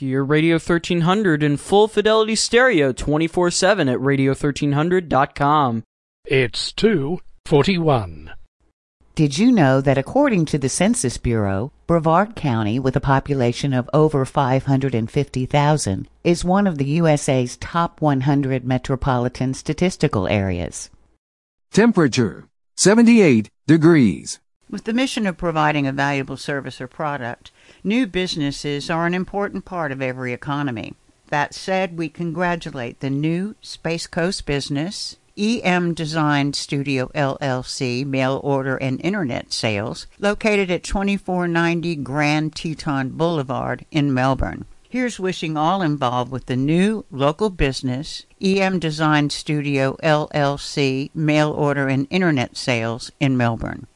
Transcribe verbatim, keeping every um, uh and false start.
Hear Radio thirteen hundred in full fidelity stereo twenty-four seven at radio thirteen hundred dot com. It's two forty-one. Did you know that according to the Census Bureau, Brevard County, with a population of over five hundred fifty thousand, is one of the U S A's top one hundred metropolitan statistical areas? Temperature, seventy-eight degrees. With the mission of providing a valuable service or product, new businesses are an important part of every economy. That said, we congratulate the new Space Coast business, E M Design Studio L L C, mail order and internet sales, located at twenty-four ninety Grand Teton Boulevard in Melbourne. Here's wishing all involved with the new local business, E M Design Studio L L C, mail order and internet sales in Melbourne.